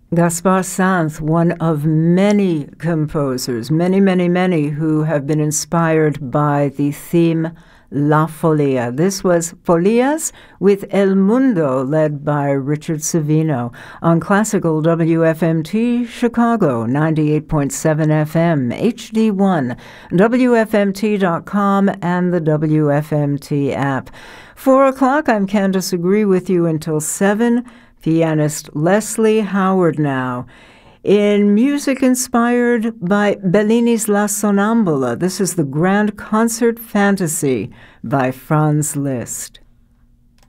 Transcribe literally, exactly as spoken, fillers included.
Gaspard Sainz, one of many composers, many, many, many who have been inspired by the theme La Folia. This was Folias with El Mundo, led by Richard Savino, on Classical W F M T Chicago, ninety-eight point seven F M, H D one, W F M T dot com, and the W F M T app. Four o'clock, I'm Candace Agree with you until seven. Pianist Leslie Howard now, in music inspired by Bellini's La Sonnambula. This is the Grand Concert Fantasy by Franz Liszt.